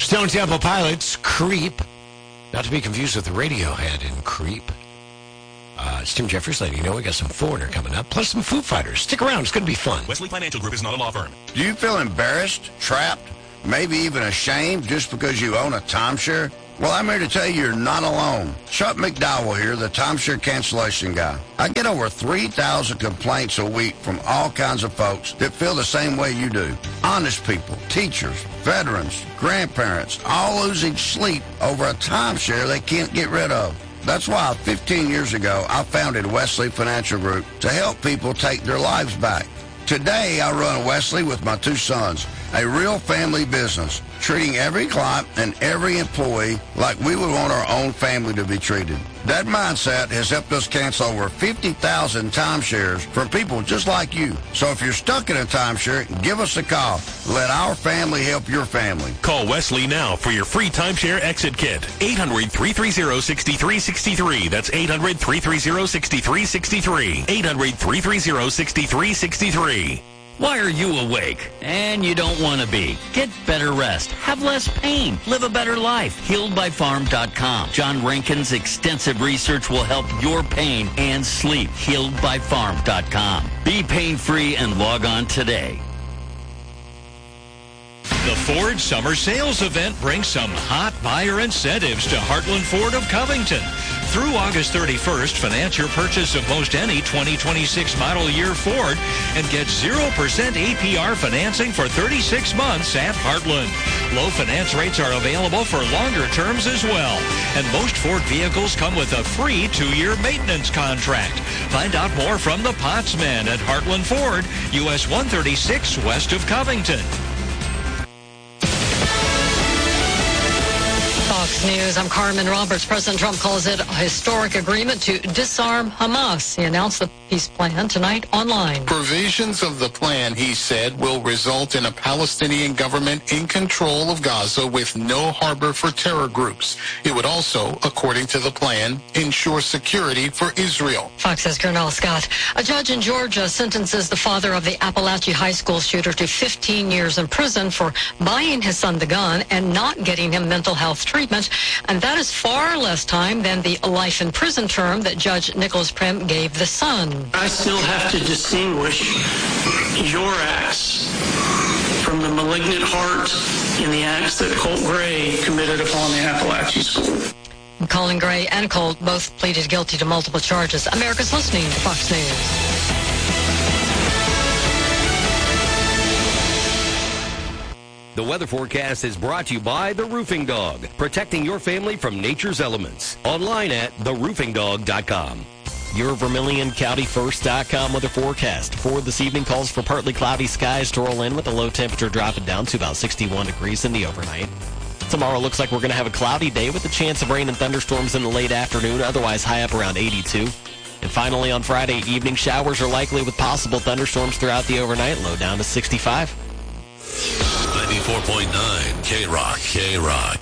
Stone Temple Pilots, Creep. Not to be confused with the Radiohead in Creep. It's Tim Jeffries letting you know we got some Foreigner coming up, plus some Foo Fighters. Stick around. It's going to be fun. Wesley Financial Group is not a law firm. Do you feel embarrassed, trapped, maybe even ashamed just because you own a timeshare? Well, I'm here to tell you you're not alone. Chuck McDowell here, the timeshare cancellation guy. I get over 3,000 complaints a week from all kinds of folks that feel the same way you do. Honest people, teachers, veterans, grandparents, all losing sleep over a timeshare they can't get rid of. That's why 15 years ago, I founded Wesley Financial Group to help people take their lives back. Today, I run Wesley with my two sons, a real family business, treating every client and every employee like we would want our own family to be treated. That mindset has helped us cancel over 50,000 timeshares from people just like you. So if you're stuck in a timeshare, give us a call. Let our family help your family. Call Wesley now for your free timeshare exit kit. 800-330-6363. That's 800-330-6363. 800-330-6363. Why are you awake and you don't want to be? Get better rest. Have less pain. Live a better life. HealedByFarm.com. John Rankin's extensive research will help your pain and sleep. HealedByFarm.com. Be pain-free and log on today. The Ford Summer Sales Event brings some hot buyer incentives to Heartland Ford of Covington. Through August 31st, finance your purchase of most any 2026 model year Ford and get 0% APR financing for 36 months at Heartland. Low finance rates are available for longer terms as well. And most Ford vehicles come with a free 2-year maintenance contract. Find out more from the Pottsman at Heartland Ford, US 136 west of Covington. Fox News, I'm Carmen Roberts. President Trump calls it a historic agreement to disarm Hamas. He announced the peace plan tonight online. Provisions of the plan, he said, will result in a Palestinian government in control of Gaza with no harbor for terror groups. It would also, according to the plan, ensure security for Israel. Fox's Gernal Scott. A judge in Georgia sentences the father of the Appalachia High School shooter to 15 years in prison for buying his son the gun and not getting him mental health treatment. And that is far less time than the life in prison term that Judge Nicholas Prim gave the son. I still have to distinguish your acts from the malignant heart in the acts that Colt Gray committed upon the Appalachia School. Colin Gray and Colt both pleaded guilty to multiple charges. America's listening to Fox News. The weather forecast is brought to you by The Roofing Dog, protecting your family from nature's elements. Online at theroofingdog.com. Your VermilionCountyFirst.com weather forecast for this evening calls for partly cloudy skies to roll in with a low temperature dropping down to about 61 degrees in the overnight. Tomorrow looks like we're going to have a cloudy day with a chance of rain and thunderstorms in the late afternoon, otherwise high up around 82. And finally on Friday evening, showers are likely with possible thunderstorms throughout the overnight, low down to 65. 94.9 K-Rock.